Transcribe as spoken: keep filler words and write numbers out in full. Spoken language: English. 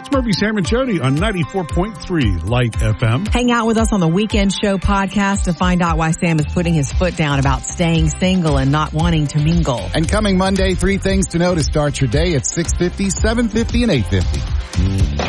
It's Murphy, Sam, and Jody on ninety-four point three Light F M. Hang out with us on the Weekend Show podcast to find out why Sam is putting his foot down about staying single and not wanting to mingle. And coming Monday, three things to know to start your day at six fifty, seven fifty, and eight fifty.